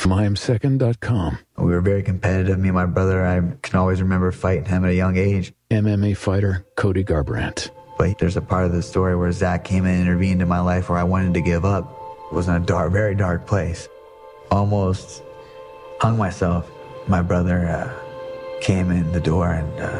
From IamSecond.com. We were very competitive, me and my brother. I can always remember fighting him at a young age. MMA fighter Cody Garbrandt. But there's a part of the story where Zach came in and intervened in my life where I wanted to give up. It was in a dark, very dark place. Almost hung myself. My brother came in the door and